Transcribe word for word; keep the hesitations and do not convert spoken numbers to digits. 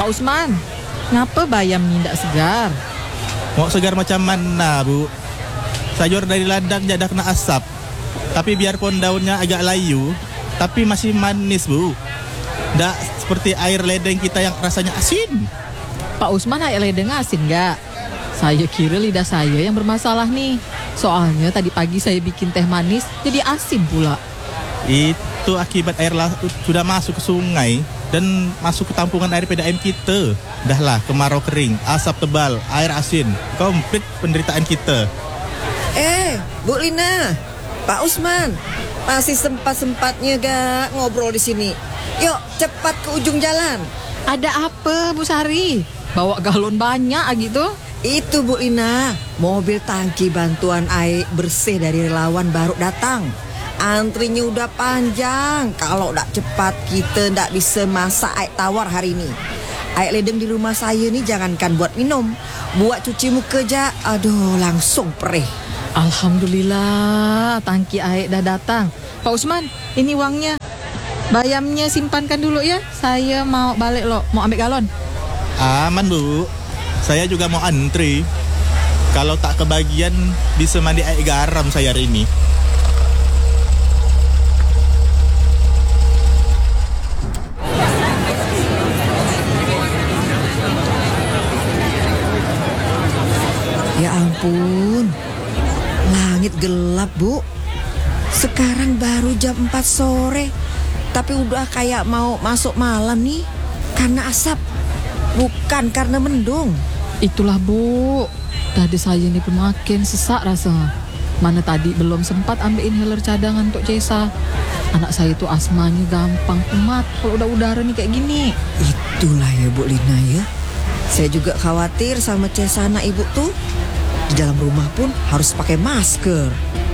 Pak Usman, ngapa bayam ni ndak segar? Mau segar macam mana, Bu? Sayur dari ladang jadi kena asap. Tapi biarpun daunnya agak layu, tapi masih manis, Bu. Ndak seperti air ledeng kita yang rasanya asin. Pak Usman, air ledeng asin nggak? Saya kira lidah saya yang bermasalah nih. Soalnya tadi pagi saya bikin teh manis jadi asin pula. Itu akibat air laut sudah masuk ke sungai dan masuk ke tampungan air P D A M kita. Dahlah kemarau kering, asap tebal, air asin. Komplit penderitaan kita. Eh, Bu Lina, Pak Usman, masih sempat-sempatnya gak ngobrol di sini? Yuk, cepat ke ujung jalan. Ada apa, Bu Sari? Bawa galon banyak gitu? Itu Bu Lina, mobil tangki bantuan air bersih dari relawan baru datang. Antrinya udah panjang. Kalau tak cepat kita tak bisa masak air tawar hari ini. Air ledeng di rumah saya ni jangankan buat minum, buat cuci muka aja, aduh langsung perih. Alhamdulillah, tangki air dah datang. Pak Usman, ini uangnya. Bayamnya simpankan dulu ya. Saya mau balik loh, mau ambil galon. Aman, Bu. Saya juga mau antri. Kalau tak kebagian bisa mandi air garam saya hari ini. Ya ampun, langit gelap, Bu. Sekarang baru jam empat sore, tapi udah kayak mau masuk malam nih. Karena asap, bukan karena mendung. Itulah, Bu. Tadi saya ini pun makin sesak rasa. Mana tadi belum sempat ambil inhaler cadangan untuk Cesa. Anak saya itu asmanya gampang kumat kalau udah udara nih kayak gini. Itulah ya Bu Lina ya. Saya juga khawatir sama Cesa anak ibu tuh. Di dalam rumah pun harus pakai masker.